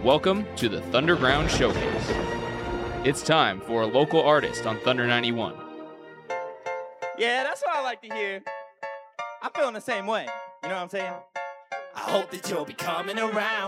Welcome to the Thunderground Showcase. It's time for a local artist on Thunder 91. Yeah, that's what I like to hear. I'm feeling the same way. You know what I'm saying? I hope that you'll be coming around.